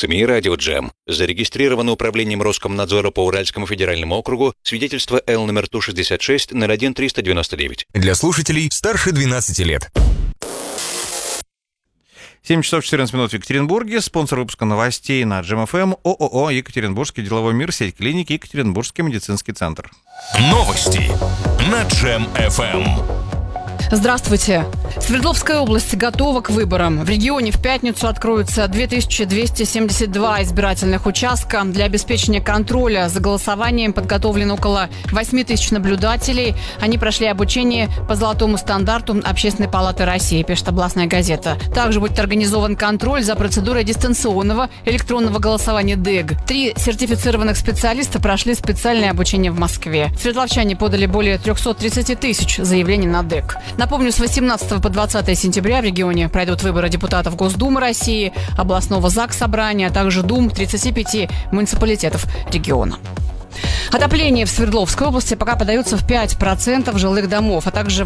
СМИ «Радио Джем». Зарегистрировано управлением Роскомнадзора по Уральскому федеральному округу свидетельство Л номер Ту-66 01-399. Для слушателей старше 12 лет. 7 часов 14 минут в Екатеринбурге. Спонсор выпуска новостей на Джем ФМ ООО «Екатеринбургский деловой мир», сеть клиник «Екатеринбургский медицинский центр». Новости на Джем ФМ. Здравствуйте. Свердловская область готова к выборам. В регионе в пятницу откроются 2272 избирательных участка. Для обеспечения контроля за голосованием подготовлено около 8 тысяч наблюдателей. Они прошли обучение по золотому стандарту Общественной палаты России, пишет областная газета. Также будет организован контроль за процедурой дистанционного электронного голосования ДЭГ. 3 сертифицированных специалиста прошли специальное обучение в Москве. Свердловчане подали более 330 тысяч заявлений на ДЭГ. Напомню, с 18 по 20 сентября в регионе пройдут выборы депутатов Госдумы России, областного Заксобрания, а также дум 35 муниципалитетов региона. Отопление в Свердловской области пока подается в 5% жилых домов, а также в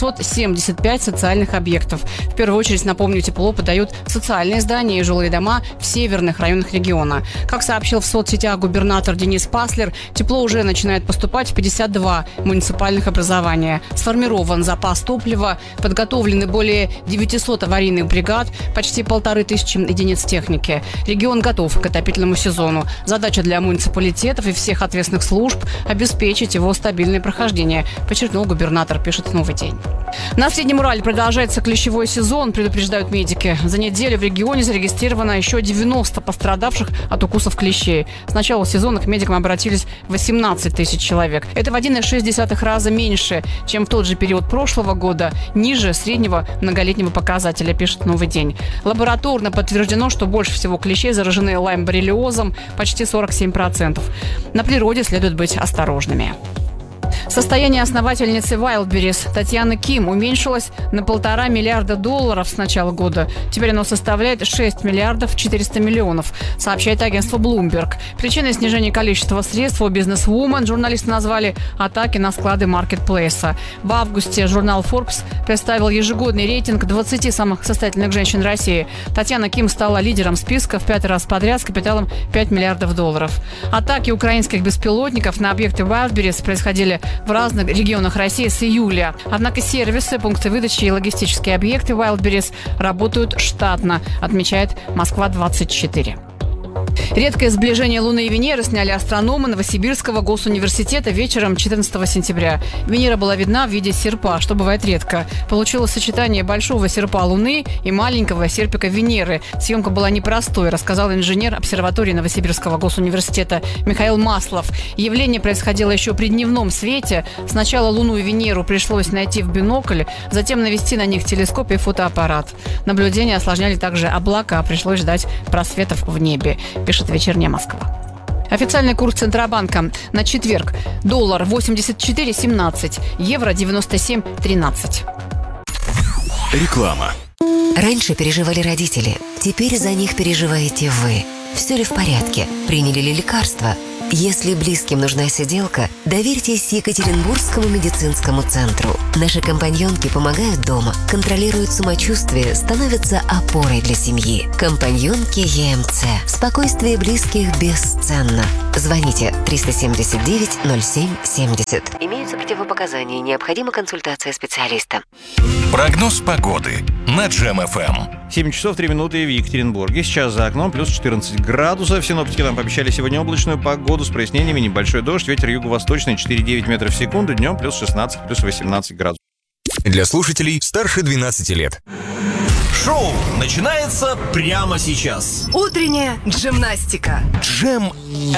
875 социальных объектов. В первую очередь, напомню, тепло подают социальные здания и жилые дома в северных районах региона. Как сообщил в соцсетях губернатор Денис Паслер, тепло уже начинает поступать в 52 муниципальных образования. Сформирован запас топлива, подготовлены более 900 аварийных бригад, почти 1500 единиц техники. Регион готов к отопительному сезону. Задача для муниципалитетов и всех ответственных служб обеспечить его стабильное прохождение, подчеркнул губернатор, пишет «Новый день». На Среднем Урале продолжается клещевой сезон, предупреждают медики. За неделю в регионе зарегистрировано еще 90 пострадавших от укусов клещей. С начала сезона к медикам обратились 18 тысяч человек. Это в 1,6 раза меньше, чем в тот же период прошлого года, ниже среднего многолетнего показателя, пишет «Новый день». Лабораторно подтверждено, что больше всего клещей заражены лайм-боррелиозом, почти 47%. На природе следует быть осторожными. Состояние основательницы Wildberries Татьяны Ким уменьшилось на $1,5 миллиарда с начала года. Теперь оно составляет 6 миллиардов 400 миллионов, сообщает агентство Bloomberg. Причиной снижения количества средств у бизнес-вумен журналисты назвали атаки на склады маркетплейса. В августе журнал Forbes представил ежегодный рейтинг 20 самых состоятельных женщин России. Татьяна Ким стала лидером списка в 5 раз подряд с капиталом $5 миллиардов. Атаки украинских беспилотников на объекты Wildberries происходили в разных регионах России с июля. Однако сервисы, пункты выдачи и логистические объекты Wildberries работают штатно, отмечает Москва-24. Редкое сближение Луны и Венеры сняли астрономы Новосибирского госуниверситета вечером 14 сентября. Венера была видна в виде серпа, что бывает редко. Получилось сочетание большого серпа Луны и маленького серпика Венеры. Съемка была непростой, рассказал инженер обсерватории Новосибирского госуниверситета Михаил Маслов. Явление происходило еще при дневном свете. Сначала Луну и Венеру пришлось найти в бинокль, затем навести на них телескоп и фотоаппарат. Наблюдения осложняли также облака, пришлось ждать просветов в небе, пишет «Вечерняя Москва». Официальный курс Центробанка на четверг. Доллар 84,17, евро 97,13. Реклама. Раньше переживали родители, теперь за них переживаете вы. Все ли в порядке? Приняли ли лекарства? Если близким нужна сиделка, доверьтесь Екатеринбургскому медицинскому центру. Наши компаньонки помогают дома, контролируют самочувствие, становятся опорой для семьи. Компаньонки ЕМЦ. Спокойствие близких бесценно. Звоните 379-07-70. Имеются противопоказания, необходима консультация специалиста. Прогноз погоды на Джем ФМ. 7 часов 3 минуты в Екатеринбурге. Сейчас за окном плюс 14 градусов. Синоптики нам пообещали сегодня облачную погоду с прояснениями, небольшой дождь, ветер юго-восточный 4,9 метров в секунду, днем плюс 16, плюс 18 градусов. Для слушателей старше 12 лет. Шоу начинается прямо сейчас. Утренняя гимнастика. Джем